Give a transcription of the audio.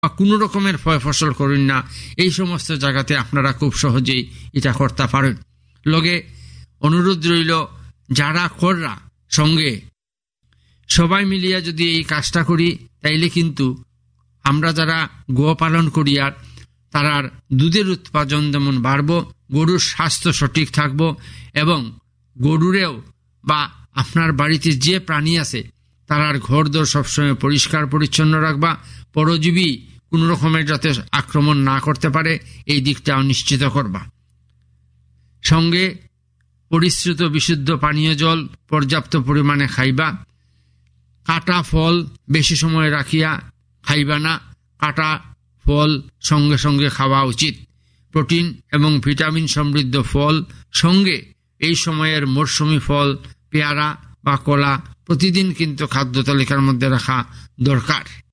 বা কোনো রকমের ফয় ফসল করেন না, এই সমস্ত জায়গাতে আপনারা খুব সহজেই এটা করতে পারেন। লগে অনুরোধ রইল, যারা কররা সঙ্গে সবাই মিলিয়া যদি এই কাজটা করি, তাইলে কিন্তু আমরা যারা গোপালন করি আর তারার দুধের উৎপাদন যেমন বাড়ব, গরুর স্বাস্থ্য সঠিক থাকব, এবং গরুরেও বা আপনার বাড়িতে যে প্রাণী আছে তারার ঘর দর সবসময় পরিষ্কার পরিচ্ছন্ন রাখবা, পরজীবী কোনো রকমের যাতে আক্রমণ না করতে পারে এই দিকটাও নিশ্চিত করবা। সঙ্গে পরিশ্রুত বিশুদ্ধ পানীয় জল পর্যাপ্ত পরিমাণে খাইবা। কাটা ফল বেশি সময় রাখিয়া খাইবা না, কাটা ফল সঙ্গে সঙ্গে খাওয়া উচিত। প্রোটিন এবং ভিটামিন সমৃদ্ধ ফল সঙ্গে এই সময়ের মরশুমি ফল, পেয়ারা বা কলা প্রতিদিন কিন্তু খাদ্য তালিকার মধ্যে রাখা দরকার।